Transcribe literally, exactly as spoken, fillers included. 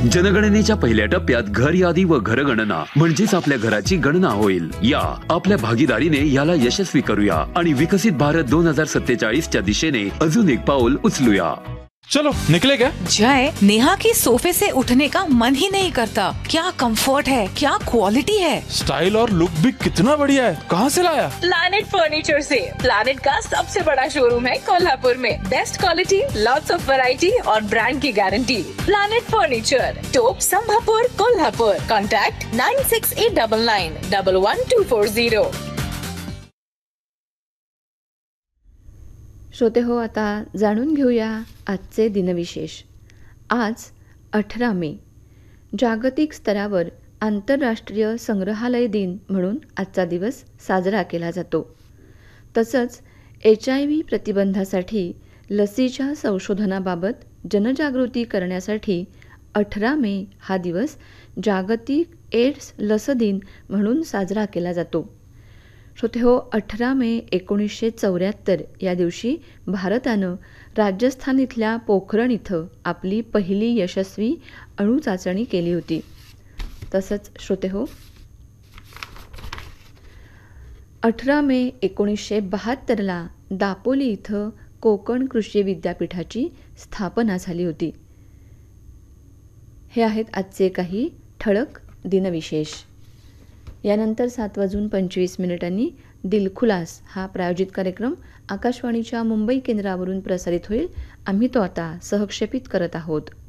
जनगणनेच्या पहिल्या टप्प्यात घर यादी व घरगणना म्हणजेच आपल्या घराची गणना होईल. या आपल्या भागीदारीने याला यशस्वी करूया आणि विकसित भारत दोन हजार सत्तेचाळीस च्या दिशेने अजून एक पाऊल उचलूया. चलो निकले क्या? जय, नेहा की सोफे से उठने का मन ही नहीं करता. क्या कंफर्ट है, क्या क्वालिटी है. स्टाइल और लुक भी कितना बढ़िया है. कहाँ से लाया? प्लैनेट फर्नीचर से. प्लैनेट का सबसे बड़ा शोरूम है कोल्हापुर में. Best quality, lots of variety और ब्रांड की गारंटी. प्लैनेट फर्नीचर, टोप संभापुर, Kolhapur. Contact nine six eight double nine double one two four Ziro. श्रोते हो, आता जाणून घेऊया आजचे दिनविशेष. आज अठरा मे, जागतिक स्तरावर आंतरराष्ट्रीय संग्रहालय दिन म्हणून आजचा दिवस साजरा केला जातो. तसंच एच आय व्ही प्रतिबंधासाठी लसीच्या संशोधनाबाबत जनजागृती करण्यासाठी अठरा मे हा दिवस जागतिक एड्स लस दिन म्हणून साजरा केला जातो. श्रोते हो, अठरा मे एकोणीसशे चौऱ्याहत्तर या दिवशी भारतानं राजस्थान इथल्या पोखरण इथं आपली पहिली यशस्वी अणुचाचणी केली होती. तसंच श्रोते हो, अठरा मे एकोणीसशे बहात्तरला दापोली इथं कोकण कृषी विद्यापीठाची स्थापना झाली होती. हे आहेत आजचे काही ठळक दिनविशेष. यानंतर सात वाजून पंचवीस मिनिटांनी दिलखुलास हा प्रायोजित कार्यक्रम आकाशवाणीच्या मुंबई केंद्रावरून प्रसारित होईल. आम्ही तो आता सहक्षेपित करत आहोत.